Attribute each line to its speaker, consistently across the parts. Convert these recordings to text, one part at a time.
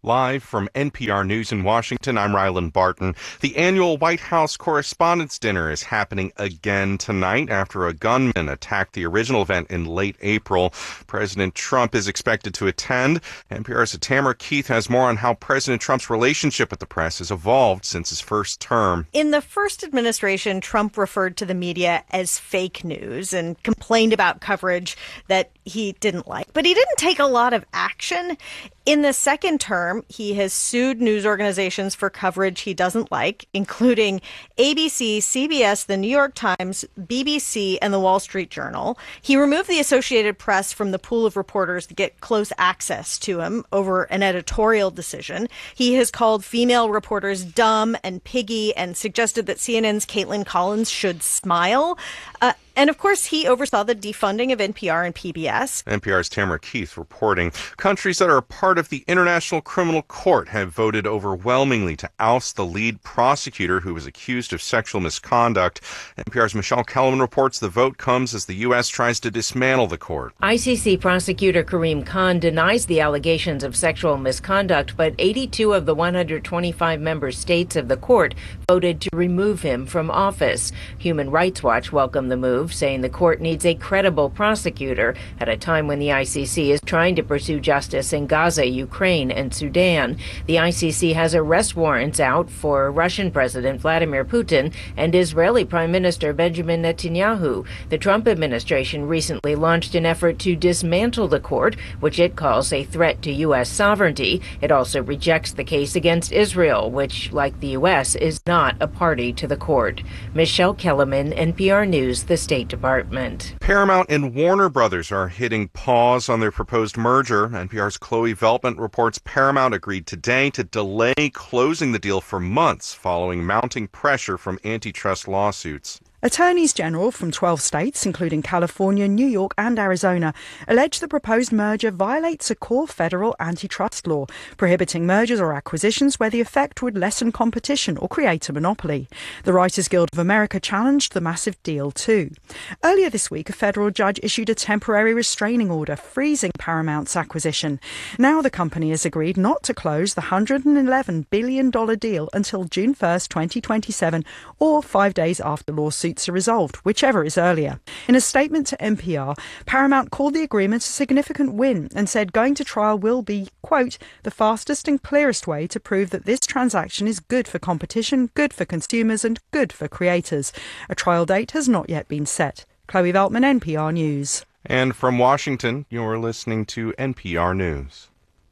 Speaker 1: Live from NPR News in Washington, I'm Ryland Barton. The annual White House Correspondents' Dinner is happening again tonight after a gunman attacked the original event in late April. President Trump is expected to attend. NPR's Tamara Keith has more on how President Trump's relationship with the press has evolved since his first term.
Speaker 2: In the first administration, Trump referred to the media as fake news and complained about coverage that he didn't like. But he didn't take a lot of action. In the second term, he has sued news organizations for coverage he doesn't like, including ABC, CBS, the New York Times, BBC, and the Wall Street Journal. He removed the Associated Press from the pool of reporters to get close access to him over an editorial decision. He has called female reporters dumb and piggy and suggested that CNN's Caitlin Collins should smile. And, of course, he oversaw the defunding of NPR and PBS.
Speaker 1: NPR's Tamara Keith reporting. Countries that are a part of the International Criminal Court have voted overwhelmingly to oust the lead prosecutor who was accused of sexual misconduct. NPR's Michelle Kellerman reports the vote comes as the U.S. tries to dismantle the court.
Speaker 3: ICC prosecutor Karim Khan denies the allegations of sexual misconduct, but 82 of the 125 member states of the court voted to remove him from office. Human Rights Watch welcomed the move, saying the court needs a credible prosecutor at a time when the ICC is trying to pursue justice in Gaza, Ukraine, and Sudan. The ICC has arrest warrants out for Russian President Vladimir Putin and Israeli Prime Minister Benjamin Netanyahu. The Trump administration recently launched an effort to dismantle the court, which it calls a threat to U.S. sovereignty. It also rejects the case against Israel, which, like the U.S., is not a party to the court. Michelle Kellerman, NPR News, the State Department.
Speaker 1: Paramount and Warner Brothers are hitting pause on their proposed merger. NPR's Chloe Veltman reports Paramount agreed today to delay closing the deal for months following mounting pressure from antitrust lawsuits.
Speaker 4: Attorneys general from 12 states, including California, New York and Arizona, allege the proposed merger violates a core federal antitrust law, prohibiting mergers or acquisitions where the effect would lessen competition or create a monopoly. The Writers Guild of America challenged the massive deal too. Earlier this week, a federal judge issued a temporary restraining order freezing Paramount's acquisition. Now the company has agreed not to close the $111 billion deal until June 1st, 2027, or 5 days after lawsuits are resolved, whichever is earlier. In a statement to NPR, Paramount called the agreement a significant win and said going to trial will be, quote, the fastest and clearest way to prove that this transaction is good for competition, good for consumers and good for creators. A trial date has not yet been set. Chloe Veltman, NPR News.
Speaker 1: And from Washington, you're listening to NPR News.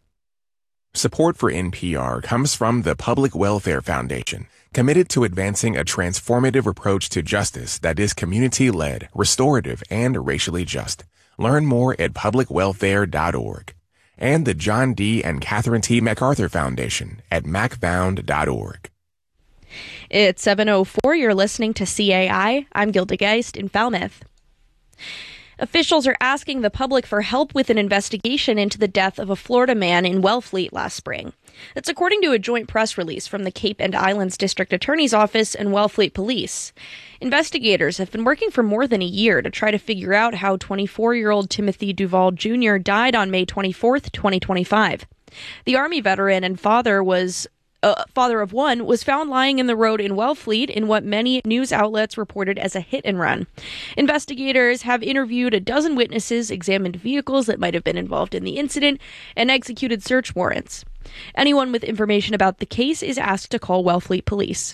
Speaker 5: Support for NPR comes from the Public Welfare Foundation, committed to advancing a transformative approach to justice that is community-led, restorative, and racially just. Learn more at publicwelfare.org. And the John D. and Catherine T. MacArthur Foundation at macfound.org.
Speaker 6: It's 7:04. You're listening to CAI. I'm Gilda Geist in Falmouth. Officials are asking the public for help with an investigation into the death of a Florida man in Wellfleet last spring. That's according to a joint press release from the Cape and Islands District Attorney's Office and Wellfleet Police. Investigators have been working for more than a year to try to figure out how 24-year-old Timothy Duval Jr. died on May 24th, 2025. The Army veteran and father of one was found lying in the road in Wellfleet in what many news outlets reported as a hit and run. Investigators have interviewed a dozen witnesses, examined vehicles that might have been involved in the incident, and executed search warrants. Anyone with information about the case is asked to call Wellfleet Police.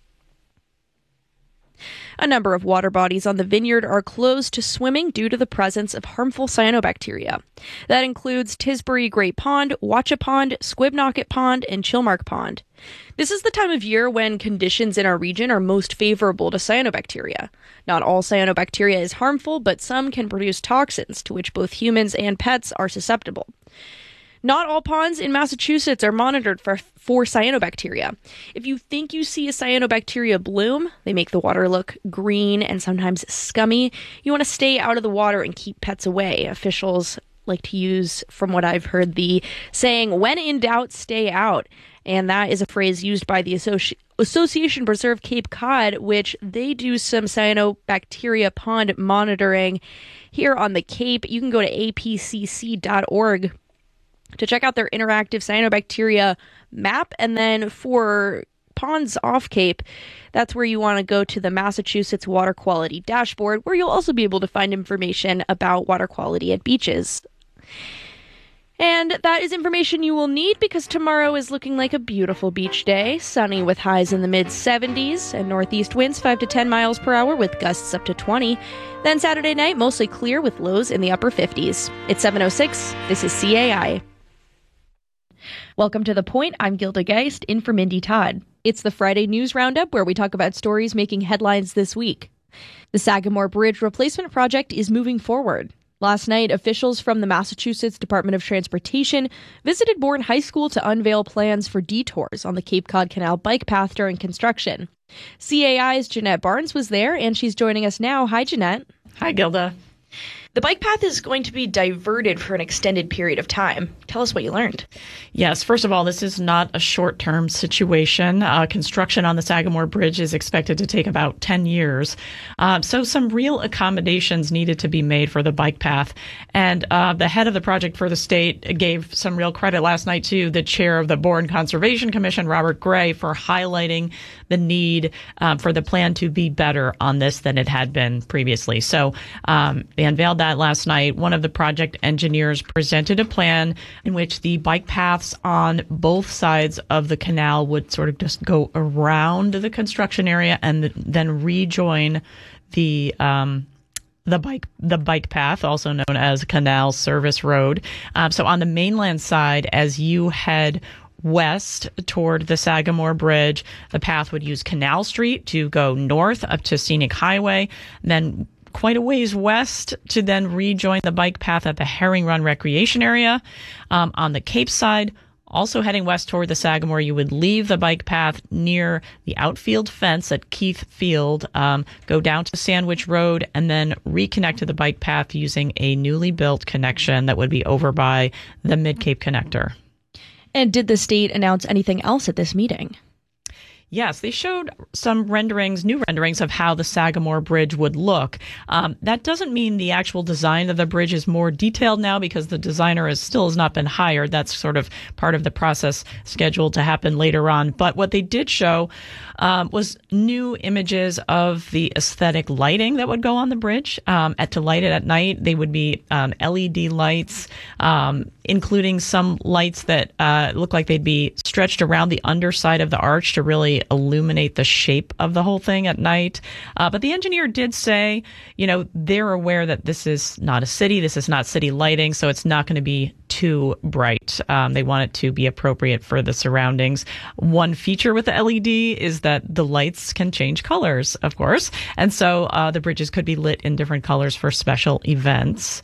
Speaker 6: A number of water bodies on the Vineyard are closed to swimming due to the presence of harmful cyanobacteria. That includes Tisbury Great Pond, Watcha Pond, Squibnocket Pond, and Chilmark Pond. This is the time of year when conditions in our region are most favorable to cyanobacteria. Not all cyanobacteria is harmful, but some can produce toxins to which both humans and pets are susceptible. Not all ponds in Massachusetts are monitored for cyanobacteria. If you think you see a cyanobacteria bloom, they make the water look green and sometimes scummy. You want to stay out of the water and keep pets away. Officials like to use, from what I've heard, the saying, when in doubt, stay out. And that is a phrase used by the Association Preserve Cape Cod, which they do some cyanobacteria pond monitoring here on the Cape. You can go to apcc.org to check out their interactive cyanobacteria map. And then for ponds off Cape, that's where you want to go to the Massachusetts Water Quality Dashboard, where you'll also be able to find information about water quality at beaches. And that is information you will need because tomorrow is looking like a beautiful beach day, sunny with highs in the mid-70s and northeast winds 5 to 10 miles per hour with gusts up to 20. Then Saturday night, mostly clear with lows in the upper 50s. It's 7:06. This is CAI. Welcome to The Point. I'm Gilda Geist, in for Mindy Todd. It's the Friday News Roundup where we talk about stories making headlines this week. The Sagamore Bridge replacement project is moving forward. Last night, officials from the Massachusetts Department of Transportation visited Bourne High School to unveil plans for detours on the Cape Cod Canal bike path during construction. CAI's Jeanette Barnes was there, and she's joining us now. Hi, Jeanette.
Speaker 7: Hi, Gilda.
Speaker 6: The bike path is going to be diverted for an extended period of time. Tell us what you learned.
Speaker 7: Yes, first of all, this is not a short-term situation. Construction on the Sagamore Bridge is expected to take about 10 years. So some real accommodations needed to be made for the bike path. And the head of the project for the state gave some real credit last night to the chair of the Bourne Conservation Commission, Robert Gray, for highlighting the need for the plan to be better on this than it had been previously. So they unveiled that last night. One of the project engineers presented a plan in which the bike paths on both sides of the canal would sort of just go around the construction area and then rejoin the bike path, also known as Canal Service Road. So on the mainland side, as you head west toward the Sagamore Bridge, the path would use Canal Street to go north up to Scenic Highway, then quite a ways west to then rejoin the bike path at the Herring Run Recreation Area. On the Cape side, also heading west toward the Sagamore, you would leave the bike path near the outfield fence at Keith Field, go down to Sandwich Road, and then reconnect to the bike path using a newly built connection that would be over by the Mid-Cape Connector.
Speaker 6: And did the state announce anything else at this meeting?
Speaker 7: Yes, they showed some new renderings of how the Sagamore Bridge would look. That doesn't mean the actual design of the bridge is more detailed now because the designer still has not been hired. That's sort of part of the process scheduled to happen later on. But what they did show was new images of the aesthetic lighting that would go on the bridge. To light it at night, they would be LED lights, including some lights that look like they'd be stretched around the underside of the arch to really illuminate the shape of the whole thing at night. But the engineer did say, they're aware that this is not a city. This is not city lighting, so it's not going to be too bright. They want it to be appropriate for the surroundings. One feature with the LED is that the lights can change colors, of course. And so the bridges could be lit in different colors for special events.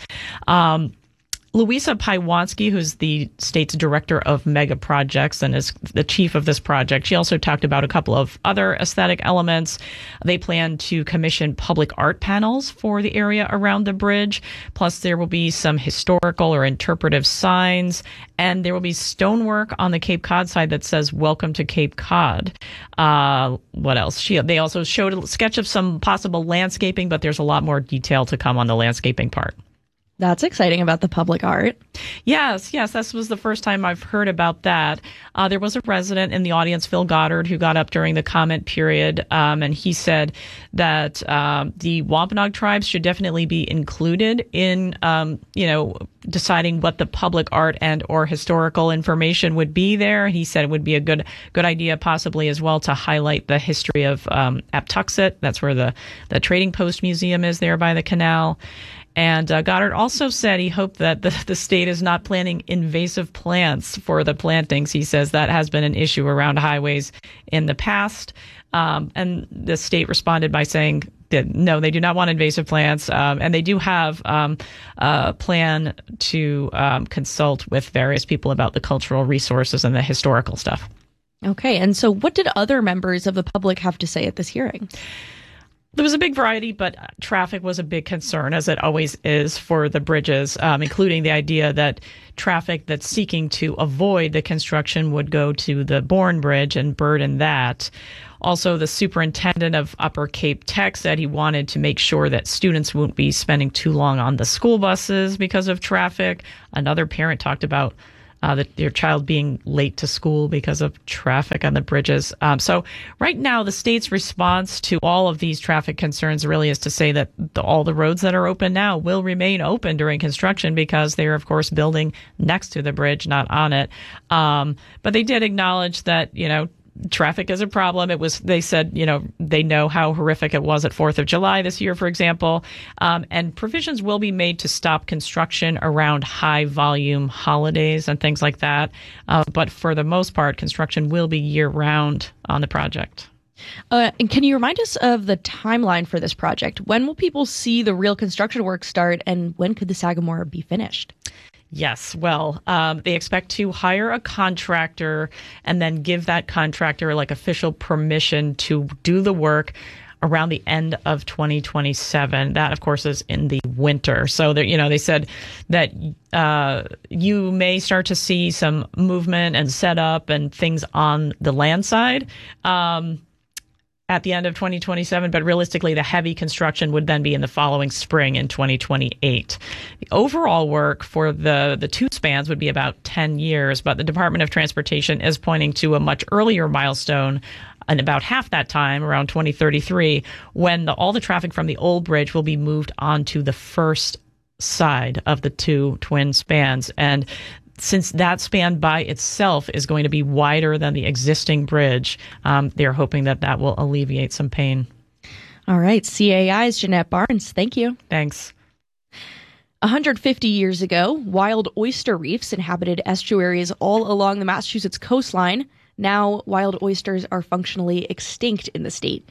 Speaker 7: Louisa Paiwansky, who's the state's director of mega projects and is the chief of this project, she also talked about a couple of other aesthetic elements. They plan to commission public art panels for the area around the bridge. Plus, there will be some historical or interpretive signs, and there will be stonework on the Cape Cod side that says "Welcome to Cape Cod." What else? They also showed a sketch of some possible landscaping, but there's a lot more detail to come on the landscaping part.
Speaker 6: That's exciting about the public art.
Speaker 7: Yes, this was the first time I've heard about that. There was a resident in the audience, Phil Goddard, who got up during the comment period, and he said that the Wampanoag tribes should definitely be included in, deciding what the public art and or historical information would be there. He said it would be a good idea possibly as well to highlight the history of Aptuxet. That's where the Trading Post Museum is there by the canal. And Goddard also said he hoped that the state is not planting invasive plants for the plantings. He says that has been an issue around highways in the past. And the state responded by saying that no, they do not want invasive plants. And they do have a plan to consult with various people about the cultural resources and the historical stuff.
Speaker 6: Okay. And so what did other members of the public have to say at this hearing?
Speaker 7: There was a big variety, but traffic was a big concern, as it always is for the bridges, including the idea that traffic that's seeking to avoid the construction would go to the Bourne Bridge and burden that. Also, the superintendent of Upper Cape Tech said he wanted to make sure that students won't be spending too long on the school buses because of traffic. Another parent talked about your child being late to school because of traffic on the bridges. So right now, the state's response to all of these traffic concerns really is to say that all the roads that are open now will remain open during construction because they're, of course, building next to the bridge, not on it. But they did acknowledge that, traffic is a problem. They said, they know how horrific it was at 4th of July this year, for example. And provisions will be made to stop construction around high volume holidays and things like that. But for the most part, construction will be year round on the project.
Speaker 6: And can you remind us of the timeline for this project? When will people see the real construction work start, and when could the Sagamore be finished?
Speaker 7: Yes. Well, they expect to hire a contractor and then give that contractor official permission to do the work around the end of 2027. That, of course, is in the winter. So, they said that you may start to see some movement and setup and things on the land side at the end of 2027, but realistically, the heavy construction would then be in the following spring in 2028. The overall work for the two spans would be about 10 years, but the Department of Transportation is pointing to a much earlier milestone in about half that time, around 2033, when all the traffic from the old bridge will be moved onto the first side of the two twin spans. And since that span by itself is going to be wider than the existing bridge, they're hoping that will alleviate some pain.
Speaker 6: All right. CAI's Jeanette Barnes. Thank you.
Speaker 7: Thanks.
Speaker 6: 150 years ago, wild oyster reefs inhabited estuaries all along the Massachusetts coastline. Now, wild oysters are functionally extinct in the state.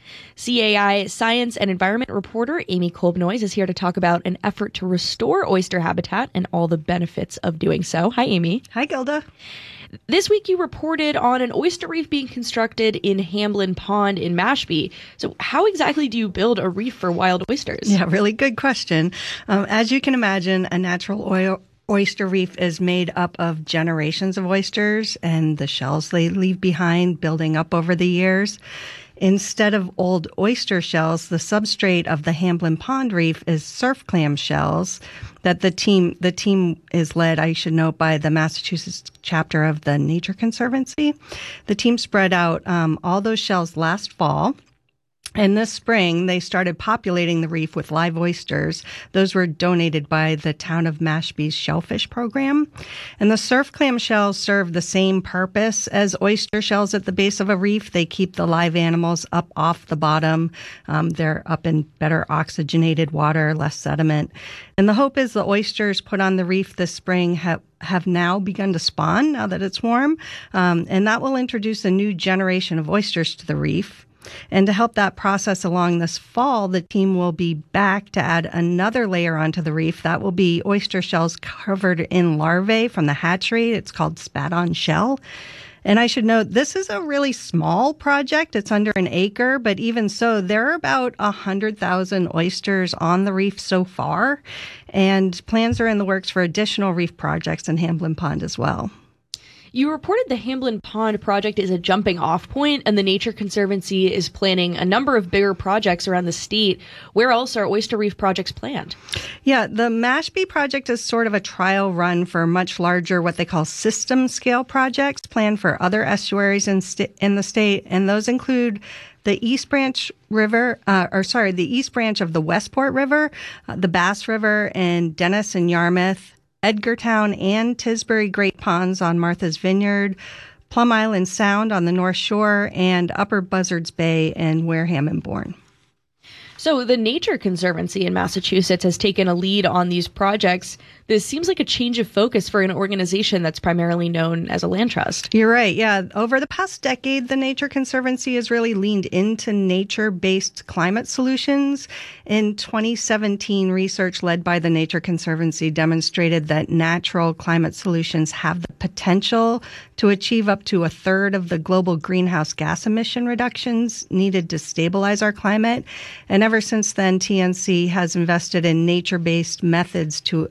Speaker 6: CAI science and environment reporter Amy Kolbnoys is here to talk about an effort to restore oyster habitat and all the benefits of doing so. Hi, Amy.
Speaker 8: Hi, Gilda.
Speaker 6: This week, you reported on an oyster reef being constructed in Hamblin Pond in Mashpee. So how exactly do you build a reef for wild oysters?
Speaker 8: Yeah, really good question. As you can imagine, a natural oyster reef is made up of generations of oysters and the shells they leave behind building up over the years. Instead of old oyster shells, the substrate of the Hamblin Pond reef is surf clam shells that the team is led, I should note, by the Massachusetts chapter of the Nature Conservancy. The team spread out all those shells last fall. And this spring, they started populating the reef with live oysters. Those were donated by the town of Mashpee's shellfish program. And the surf clam shells serve the same purpose as oyster shells at the base of a reef. They keep the live animals up off the bottom. They're up in better oxygenated water, less sediment. And the hope is the oysters put on the reef this spring have now begun to spawn now that it's warm. And that will introduce a new generation of oysters to the reef. And to help that process along this fall, the team will be back to add another layer onto the reef. That will be oyster shells covered in larvae from the hatchery. It's called spat-on shell. And I should note, this is a really small project. It's under an acre, but even so, there are about 100,000 oysters on the reef so far. And plans are in the works for additional reef projects in Hamblin Pond as well.
Speaker 6: You reported the Hamblin Pond project is a jumping off point, and the Nature Conservancy is planning a number of bigger projects around the state. Where else are oyster reef projects planned?
Speaker 8: Yeah, the Mashpee project is sort of a trial run for much larger, what they call system scale projects planned for other estuaries in the state. And those include the East Branch River, the East Branch of the Westport River, the Bass River, and Dennis and Yarmouth, Edgartown and Tisbury Great Ponds on Martha's Vineyard, Plum Island Sound on the North Shore, and Upper Buzzards Bay and Wareham and Bourne.
Speaker 6: So the Nature Conservancy in Massachusetts has taken a lead on these projects. This seems like a change of focus for an organization that's primarily known as a land trust.
Speaker 8: You're right. Yeah. Over the past decade, the Nature Conservancy has really leaned into nature-based climate solutions. In 2017, research led by the Nature Conservancy demonstrated that natural climate solutions have the potential to achieve up to a third of the global greenhouse gas emission reductions needed to stabilize our climate. And ever since then, TNC has invested in nature-based methods to address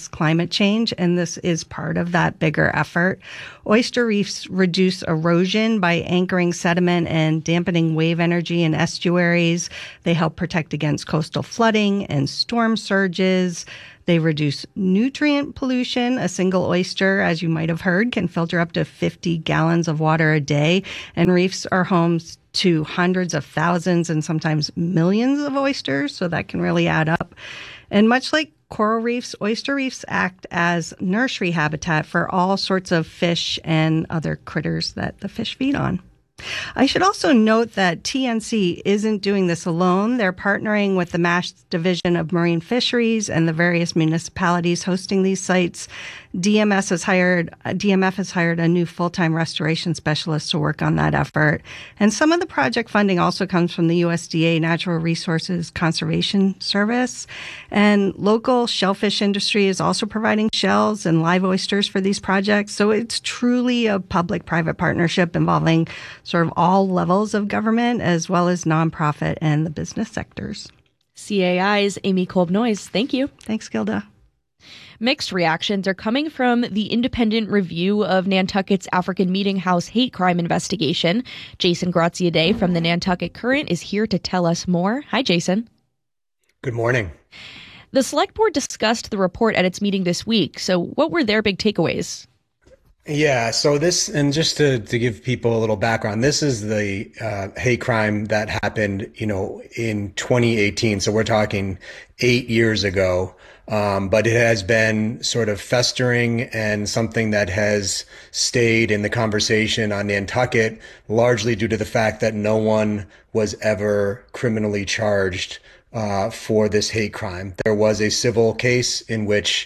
Speaker 8: against climate change, and this is part of that bigger effort. Oyster reefs reduce erosion by anchoring sediment and dampening wave energy in estuaries. They help protect against coastal flooding and storm surges. They reduce nutrient pollution. A single oyster, as you might have heard, can filter up to 50 gallons of water a day. And reefs are homes to hundreds of thousands and sometimes millions of oysters, so that can really add up. And much like coral reefs, oyster reefs act as nursery habitat for all sorts of fish and other critters that the fish feed on. I should also note that TNC isn't doing this alone. They're partnering with the MASH Division of Marine Fisheries and the various municipalities hosting these sites. DMF has hired a new full-time restoration specialist to work on that effort. And some of the project funding also comes from the USDA Natural Resources Conservation Service. And local shellfish industry is also providing shells and live oysters for these projects. So it's truly a public-private partnership involving sort of all levels of government as well as nonprofit and the business sectors.
Speaker 6: CAI's Amy Kolb-Noyes, thank you.
Speaker 8: Thanks, Gilda.
Speaker 6: Mixed reactions are coming from the independent review of Nantucket's African Meeting House hate crime investigation. Jason Graziadei from the Nantucket Current is here to tell us more. Hi, Jason.
Speaker 9: Good morning.
Speaker 6: The Select Board discussed the report at its meeting this week. So what were their big takeaways?
Speaker 9: Yeah, so this, and just to give people a little background, this is the hate crime that happened, in 2018. So we're talking 8 years ago. But it has been sort of festering and something that has stayed in the conversation on Nantucket, largely due to the fact that no one was ever criminally charged for this hate crime. There was a civil case in which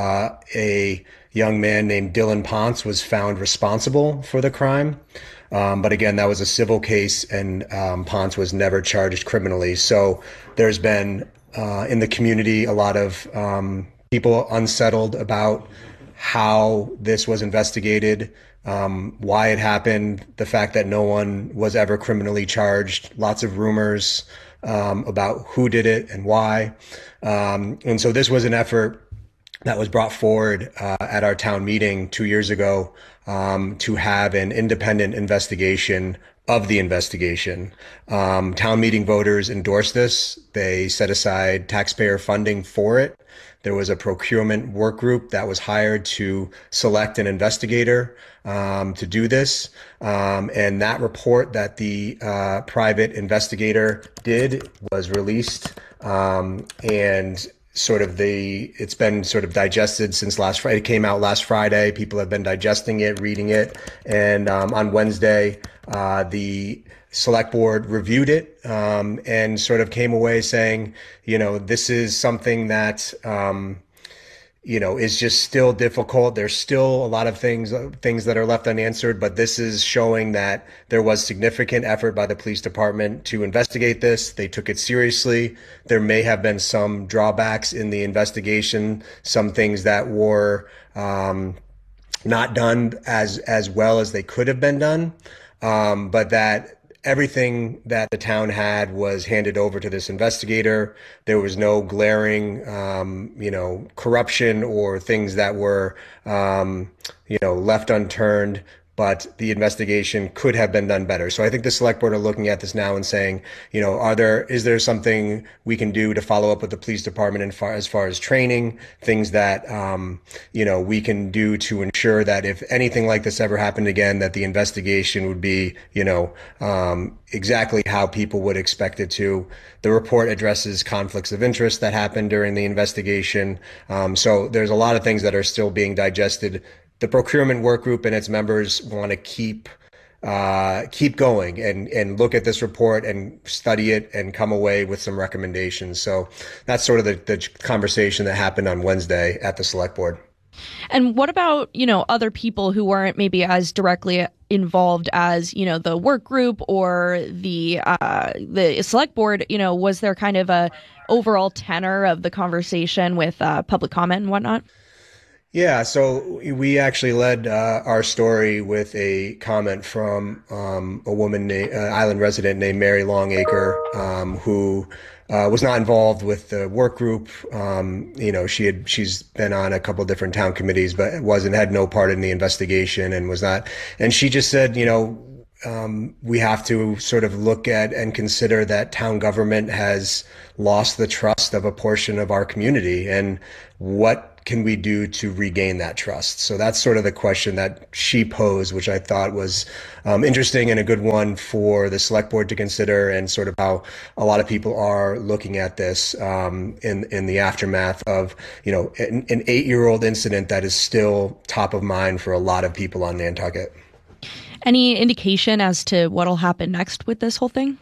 Speaker 9: a young man named Dylan Ponce was found responsible for the crime. But again, that was a civil case, and Ponce was never charged criminally. So there's been in the community a lot of people unsettled about how this was investigated, why it happened, the fact that no one was ever criminally charged, lots of rumors about who did it and why. And so this was an effort that was brought forward at our town meeting 2 years ago to have an independent investigation of the investigation. Town meeting voters endorsed this. They set aside taxpayer funding for it. There was a procurement work group that was hired to select an investigator to do this. And that report that the private investigator did was released. And it's been sort of digested since last Friday. It came out last Friday. People have been digesting it, reading it. And on Wednesday, the Select Board reviewed it and sort of came away saying, this is something that, is just still difficult. There's still a lot of things that are left unanswered, but this is showing that there was significant effort by the police department to investigate this. They took it seriously. There may have been some drawbacks in the investigation, some things that were not done as well as they could have been done, but that everything that the town had was handed over to this investigator. There was no glaring, corruption or things that were, left unturned. But the investigation could have been done better. So I think the Select Board are looking at this now and saying, is there something we can do to follow up with the police department as far as training, things that, we can do to ensure that if anything like this ever happened again, that the investigation would be, exactly how people would expect it to. The report addresses conflicts of interest that happened during the investigation. So there's a lot of things that are still being digested. The procurement work group and its members want to keep going and look at this report and study it and come away with some recommendations. So that's sort of the conversation that happened on Wednesday at the Select Board.
Speaker 6: And what about, other people who weren't maybe as directly involved as, the work group or the Select Board? Was there kind of a overall tenor of the conversation with public comment and whatnot?
Speaker 9: Yeah, so we actually led our story with a comment from a woman, island resident named Mary Longacre, who was not involved with the work group. She's been on a couple of different town committees, but had no part in the investigation and was not. And she just said, we have to sort of look at and consider that town government has lost the trust of a portion of our community, and what can we do to regain that trust? So that's sort of the question that she posed, which I thought was interesting and a good one for the select board to consider, and sort of how a lot of people are looking at this in the aftermath of, an 8-year-old incident that is still top of mind for a lot of people on Nantucket.
Speaker 6: Any indication as to what'll happen next with this whole thing?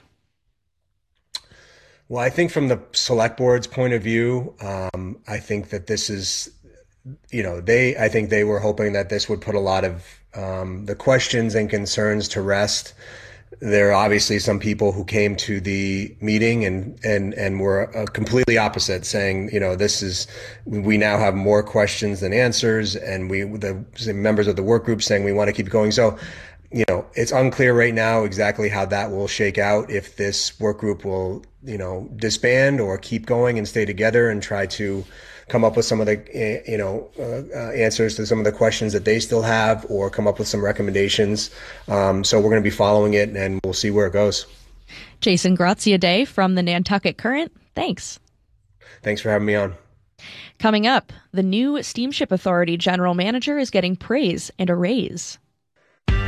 Speaker 9: Well, I think from the select board's point of view, I think that this is, I think they were hoping that this would put a lot of the questions and concerns to rest. There are obviously some people who came to the meeting and were completely opposite, saying, we now have more questions than answers, and the members of the work group saying we want to keep going. So, it's unclear right now exactly how that will shake out, if this work group will, disband or keep going and stay together and try to come up with some of the, answers to some of the questions that they still have, or come up with some recommendations. So we're going to be following it, and we'll see where it goes.
Speaker 6: Jason Graziadei from the Nantucket Current. Thanks.
Speaker 9: Thanks for having me on.
Speaker 6: Coming up, the new Steamship Authority general manager is getting praise and a raise.